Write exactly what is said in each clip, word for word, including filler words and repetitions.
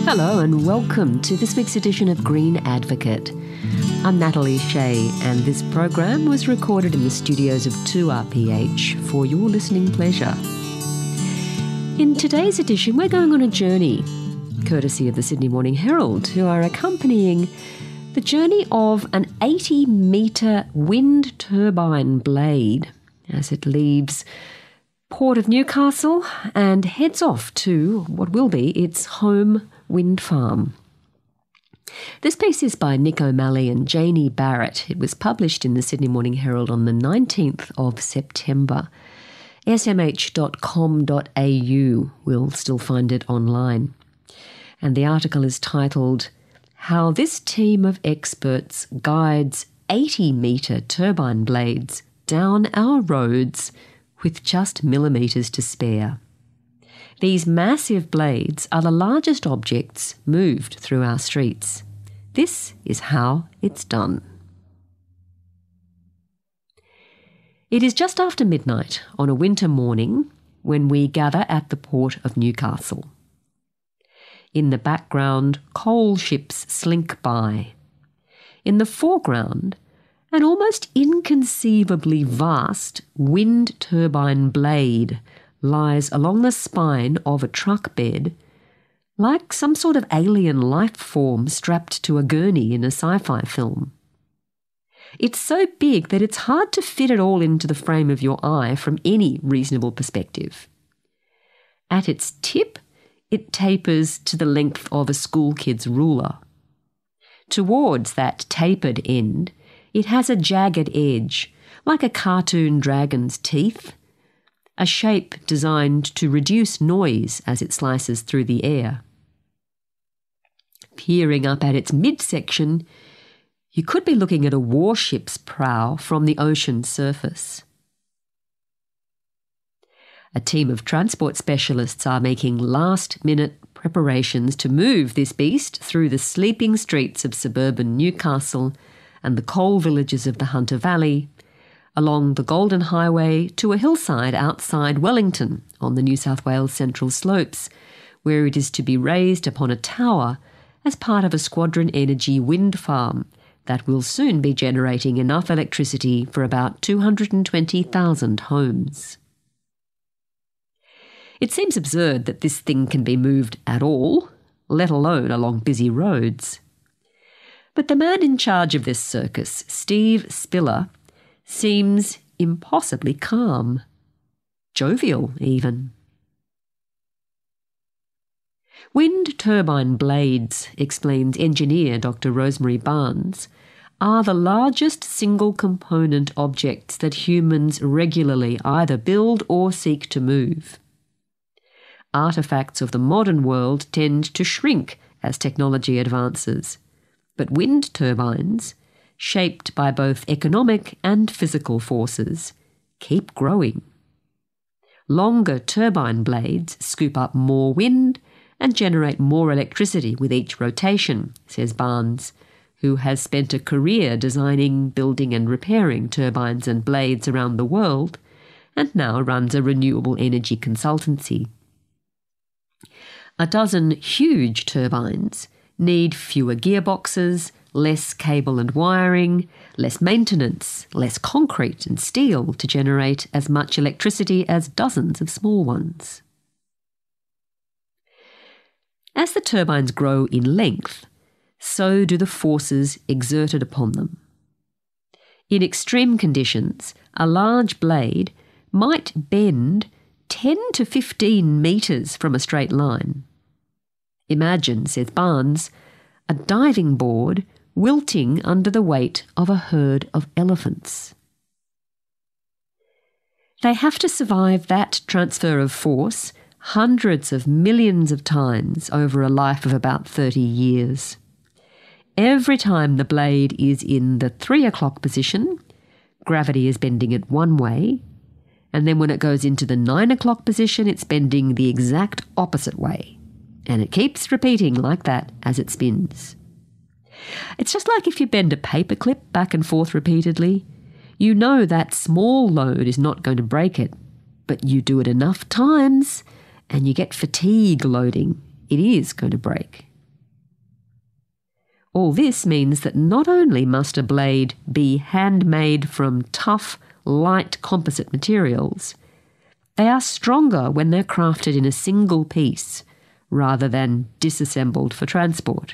Hello and welcome to this week's edition of Green Advocate. I'm Natalie Shea and this program was recorded in the studios of two R P H for your listening pleasure. In today's edition, we're going on a journey, courtesy of the Sydney Morning Herald, who are accompanying the journey of an eighty metre wind turbine blade as it leaves Port of Newcastle and heads off to what will be its home wind farm. This piece is by Nick O'Malley and Janie Barrett. It was published in the Sydney Morning Herald on the nineteenth of September. s m h dot com dot a u will still find it online. And the article is titled, How This Team of Experts Guides eighty metre turbine blades down our roads with just millimetres to spare. These massive blades are the largest objects moved through our streets. This is how it's done. It is just after midnight on a winter morning when we gather at the Port of Newcastle. In the background, coal ships slink by. In the foreground, an almost inconceivably vast wind turbine blade lies along the spine of a truck bed like some sort of alien life form strapped to a gurney in a sci-fi film. It's so big that it's hard to fit it all into the frame of your eye from any reasonable perspective. At its tip, it tapers to the length of a school kid's ruler. Towards that tapered end, it has a jagged edge, like a cartoon dragon's teeth, a shape designed to reduce noise as it slices through the air. Peering up at its midsection, you could be looking at a warship's prow from the ocean surface. A team of transport specialists are making last-minute preparations to move this beast through the sleeping streets of suburban Newcastle and the coal villages of the Hunter Valley, along the Golden Highway to a hillside outside Wellington on the New South Wales Central Slopes, where it is to be raised upon a tower as part of a Squadron Energy wind farm that will soon be generating enough electricity for about two hundred twenty thousand homes. It seems absurd that this thing can be moved at all, let alone along busy roads. But the man in charge of this circus, Steve Spiller, seems impossibly calm, jovial even. Wind turbine blades, explains engineer Doctor Rosemary Barnes, are the largest single component objects that humans regularly either build or seek to move. Artefacts of the modern world tend to shrink as technology advances, but wind turbines, shaped by both economic and physical forces, keep growing. Longer turbine blades scoop up more wind and generate more electricity with each rotation, says Barnes, who has spent a career designing, building and repairing turbines and blades around the world and now runs a renewable energy consultancy. A dozen huge turbines need fewer gearboxes, less cable and wiring, less maintenance, less concrete and steel to generate as much electricity as dozens of small ones. As the turbines grow in length, so do the forces exerted upon them. In extreme conditions, a large blade might bend ten to fifteen metres from a straight line. Imagine, says Barnes, a diving board wilting under the weight of a herd of elephants. They have to survive that transfer of force hundreds of millions of times over a life of about thirty years. Every time the blade is in the three o'clock position, gravity is bending it one way, and then when it goes into the nine o'clock position, it's bending the exact opposite way. And it keeps repeating like that as it spins. It's just like if you bend a paperclip back and forth repeatedly. You know that small load is not going to break it, but you do it enough times and you get fatigue loading. It is going to break. All this means that not only must a blade be handmade from tough, light composite materials, they are stronger when they're crafted in a single piece rather than disassembled for transport.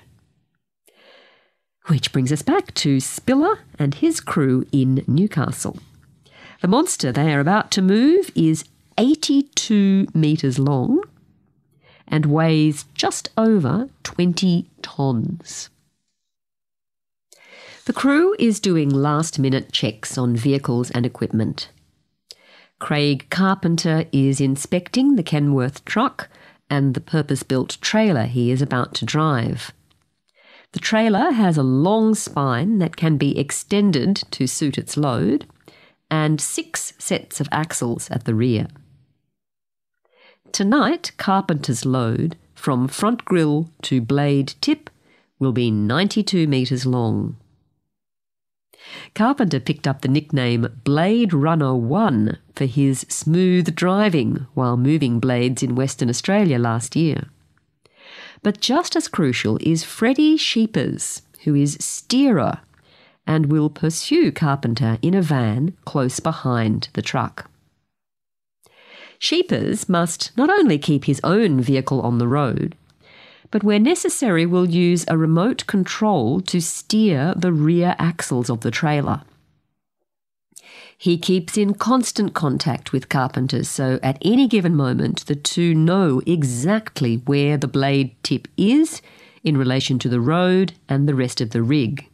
Which brings us back to Spiller and his crew in Newcastle. The monster they are about to move is eighty-two metres long and weighs just over twenty tonnes. The crew is doing last-minute checks on vehicles and equipment. Craig Carpenter is inspecting the Kenworth truck and the purpose-built trailer he is about to drive. The trailer has a long spine that can be extended to suit its load and six sets of axles at the rear. Tonight, Carpenter's load from front grille to blade tip will be ninety-two metres long. Carpenter picked up the nickname Blade Runner one for his smooth driving while moving blades in Western Australia last year. But just as crucial is Freddie Sheepers, who is steerer and will pursue Carpenter in a van close behind the truck. Sheepers must not only keep his own vehicle on the road, but where necessary will use a remote control to steer the rear axles of the trailer. He keeps in constant contact with Carpenter, so at any given moment the two know exactly where the blade tip is in relation to the road and the rest of the rig.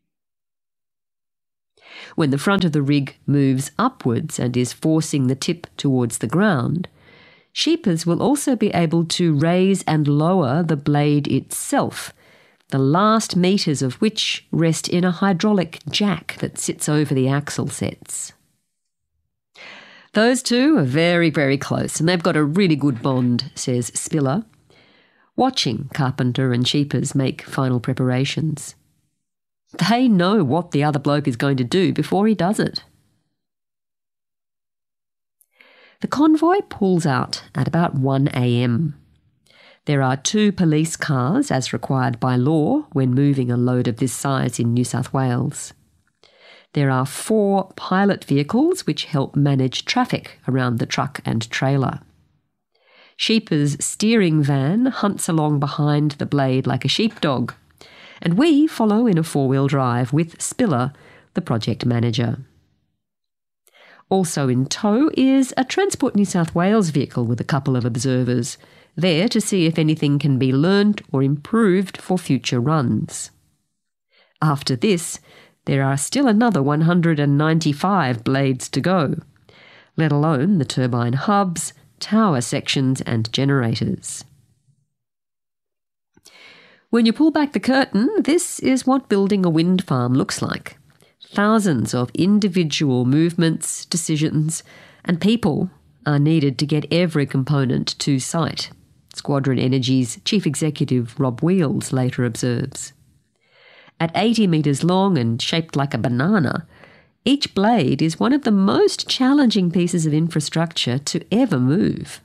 When the front of the rig moves upwards and is forcing the tip towards the ground, Sheepers will also be able to raise and lower the blade itself, the last metres of which rest in a hydraulic jack that sits over the axle sets. Those two are very, very close, and they've got a really good bond, says Spiller, watching Carpenter and Sheepers make final preparations. They know what the other bloke is going to do before he does it. The convoy pulls out at about one a m. There are two police cars as required by law when moving a load of this size in New South Wales. There are four pilot vehicles which help manage traffic around the truck and trailer. Sheepers' steering van hunts along behind the blade like a sheepdog, and we follow in a four-wheel drive with Spiller, the project manager. Also in tow is a Transport New South Wales vehicle with a couple of observers, there to see if anything can be learnt or improved for future runs. After this, there are still another one hundred ninety-five blades to go, let alone the turbine hubs, tower sections and generators. When you pull back the curtain, this is what building a wind farm looks like. Thousands of individual movements, decisions and people are needed to get every component to site, Squadron Energy's Chief Executive Rob Wheels later observes. At eighty metres long and shaped like a banana, each blade is one of the most challenging pieces of infrastructure to ever move.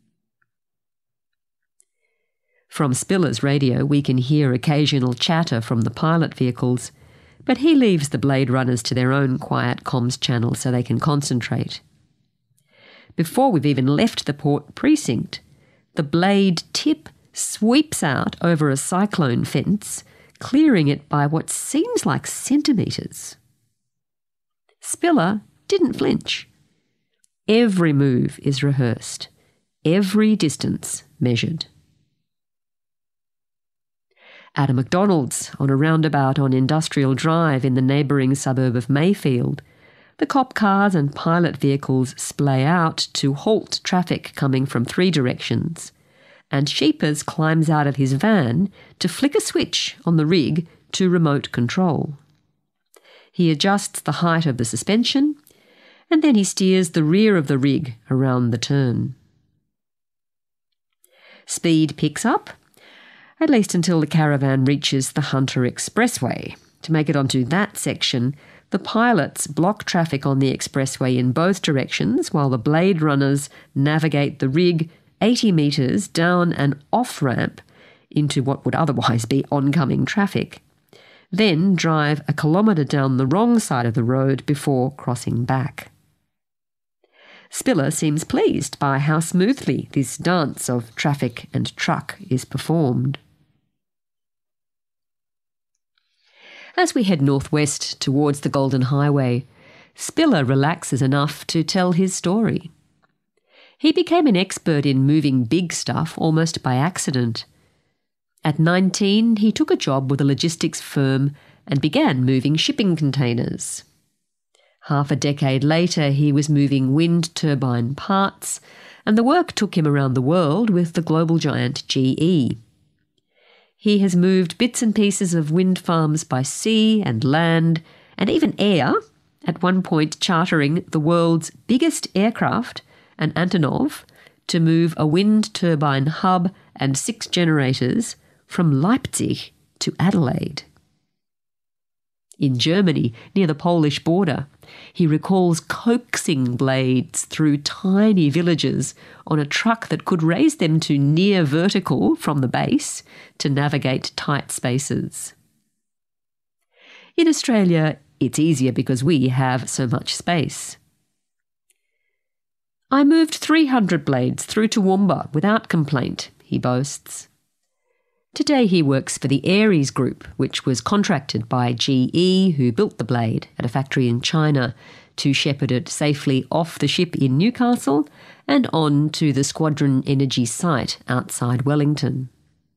From Spiller's radio we can hear occasional chatter from the pilot vehicles, but he leaves the blade runners to their own quiet comms channel so they can concentrate. Before we've even left the port precinct, the blade tip sweeps out over a cyclone fence, clearing it by what seems like centimetres. Spiller didn't flinch. Every move is rehearsed, every distance measured. At a McDonald's on a roundabout on Industrial Drive in the neighbouring suburb of Mayfield, the cop cars and pilot vehicles splay out to halt traffic coming from three directions, and Sheepers climbs out of his van to flick a switch on the rig to remote control. He adjusts the height of the suspension, and then he steers the rear of the rig around the turn. Speed picks up, at least until the caravan reaches the Hunter Expressway. To make it onto that section, the pilots block traffic on the expressway in both directions while the blade runners navigate the rig eighty metres down an off-ramp into what would otherwise be oncoming traffic. then drive a kilometre down the wrong side of the road before crossing back. Spiller seems pleased by how smoothly this dance of traffic and truck is performed. As we head northwest towards the Golden Highway, Spiller relaxes enough to tell his story. He became an expert in moving big stuff almost by accident. At nineteen, he took a job with a logistics firm and began moving shipping containers. Half a decade later, he was moving wind turbine parts, and the work took him around the world with the global giant G E. He has moved bits and pieces of wind farms by sea and land, and even air, at one point chartering the world's biggest aircraft, an Antonov, to move a wind turbine hub and six generators from Leipzig to Adelaide. In Germany, near the Polish border, he recalls coaxing blades through tiny villages on a truck that could raise them to near vertical from the base to navigate tight spaces. In Australia, it's easier because we have so much space. I moved three hundred blades through Toowoomba without complaint, he boasts. Today he works for the Aries Group, which was contracted by G E, who built the blade at a factory in China, to shepherd it safely off the ship in Newcastle and on to the Squadron Energy site outside Wellington.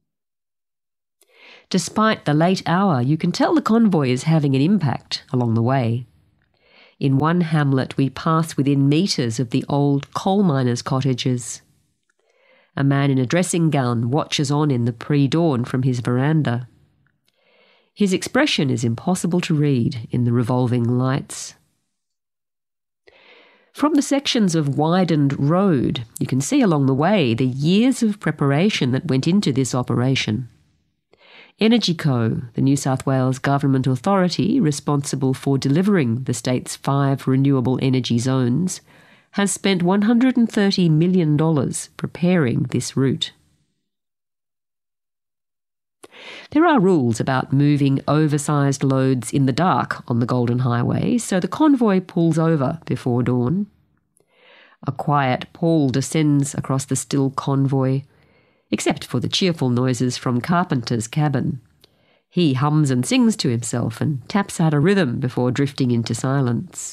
Despite the late hour, you can tell the convoy is having an impact along the way. In one hamlet, we pass within metres of the old coal miners' cottages. A man in a dressing gown watches on in the pre-dawn from his veranda. His expression is impossible to read in the revolving lights. From the sections of widened road, you can see along the way the years of preparation that went into this operation. EnergyCo, the New South Wales government authority responsible for delivering the state's five renewable energy zones, has spent one hundred thirty million dollars preparing this route. There are rules about moving oversized loads in the dark on the Golden Highway, so the convoy pulls over before dawn. A quiet Paul descends across the still convoy, except for the cheerful noises from Carpenter's cabin. He hums and sings to himself and taps out a rhythm before drifting into silence.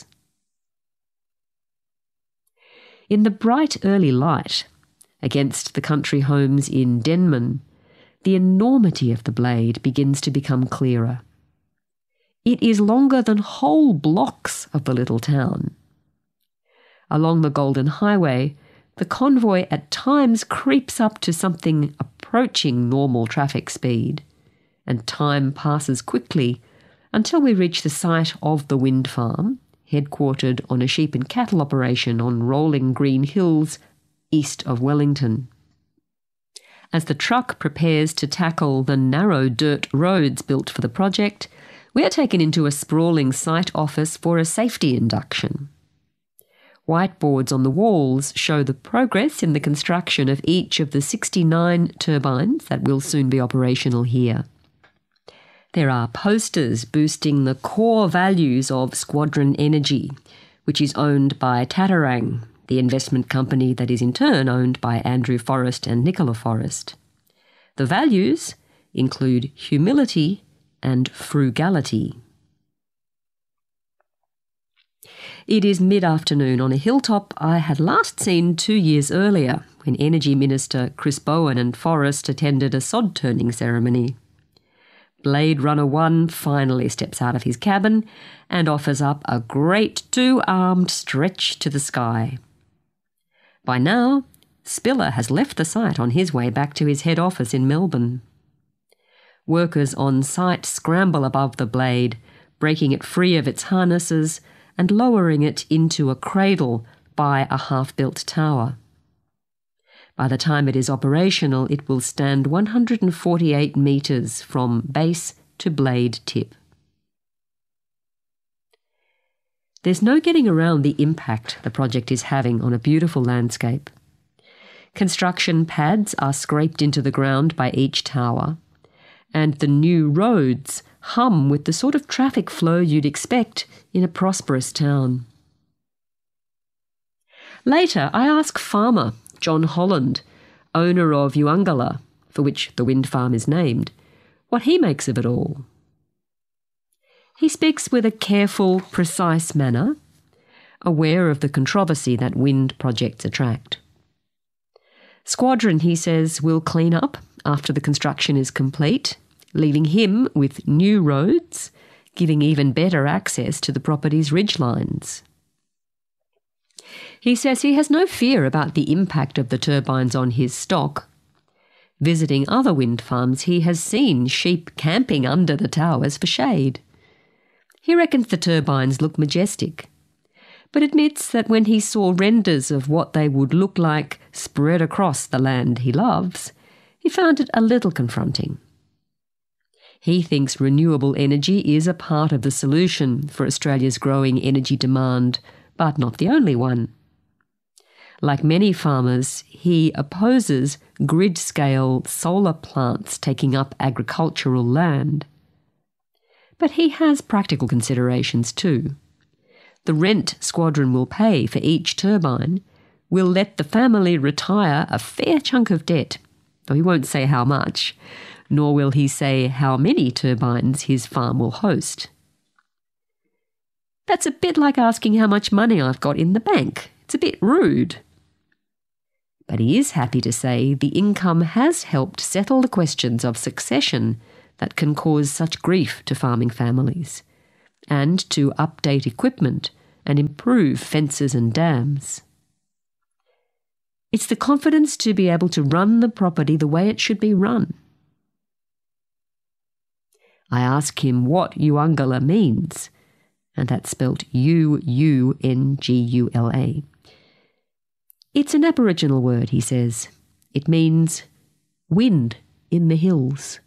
In the bright early light, against the country homes in Denman, the enormity of the blade begins to become clearer. It is longer than whole blocks of the little town. Along the Golden Highway, the convoy at times creeps up to something approaching normal traffic speed, and time passes quickly until we reach the site of the wind farm, headquartered on a sheep and cattle operation on rolling green hills east of Wellington. As the truck prepares to tackle the narrow dirt roads built for the project, we are taken into a sprawling site office for a safety induction. Whiteboards on the walls show the progress in the construction of each of the sixty-nine turbines that will soon be operational here. There are posters boosting the core values of Squadron Energy, which is owned by Tatarang, the investment company that is in turn owned by Andrew Forrest and Nicola Forrest. The values include humility and frugality. It is mid-afternoon on a hilltop I had last seen two years earlier when Energy Minister Chris Bowen and Forrest attended a sod-turning ceremony. Blade Runner one finally steps out of his cabin and offers up a great two-armed stretch to the sky. By now, Spiller has left the site on his way back to his head office in Melbourne. Workers on site scramble above the blade, breaking it free of its harnesses and lowering it into a cradle by a half-built tower. By the time it is operational, it will stand one hundred forty-eight metres from base to blade tip. There's no getting around the impact the project is having on a beautiful landscape. Construction pads are scraped into the ground by each tower, and the new roads hum with the sort of traffic flow you'd expect in a prosperous town. Later, I ask farmer John Holland, owner of Uangala, for which the wind farm is named, what he makes of it all. He speaks with a careful, precise manner, aware of the controversy that wind projects attract. Squadron, he says, will clean up after the construction is complete, leaving him with new roads, giving even better access to the property's ridgelines. He says he has no fear about the impact of the turbines on his stock. Visiting other wind farms, he has seen sheep camping under the towers for shade. He reckons the turbines look majestic, but admits that when he saw renders of what they would look like spread across the land he loves, he found it a little confronting. He thinks renewable energy is a part of the solution for Australia's growing energy demand, but not the only one. Like many farmers, he opposes grid-scale solar plants taking up agricultural land. But he has practical considerations too. The rent Squadron will pay for each turbine will let the family retire a fair chunk of debt, though he won't say how much, nor will he say how many turbines his farm will host. That's a bit like asking how much money I've got in the bank. It's a bit rude. But he is happy to say the income has helped settle the questions of succession that can cause such grief to farming families, and to update equipment and improve fences and dams. It's the confidence to be able to run the property the way it should be run. I ask him what Uangala means, and that's spelt U U N G U L A. It's an Aboriginal word, he says. It means wind in the hills.